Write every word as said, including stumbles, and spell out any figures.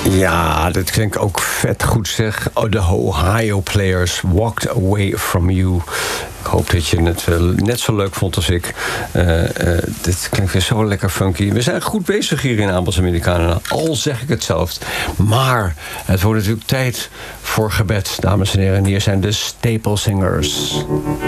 Ja, dat klinkt ook vet goed zeg. Oh, de Ohio Players, Walked Away From You. Ik hoop dat je het uh, net zo leuk vond als ik. Uh, uh, dit klinkt weer zo lekker funky. We zijn goed bezig hier in Abels Amerikanen. Al zeg ik het zelf. Maar het wordt natuurlijk tijd voor gebed, dames en heren. Hier zijn de Staple Singers.